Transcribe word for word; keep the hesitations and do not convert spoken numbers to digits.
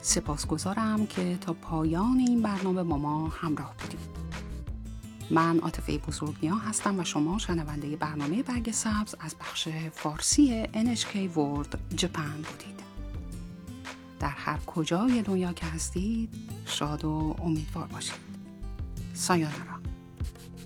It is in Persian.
سپاسگزارم که تا پایان این برنامه با ما همراه بودید. من عاطفه بزرگنیا هستم و شما شنونده برنامه برگ سبز از بخش فارسی ان اچ کی World جپن بودید. در هر کجای دنیا که هستید شاد و امیدوار باشید. سایونارا.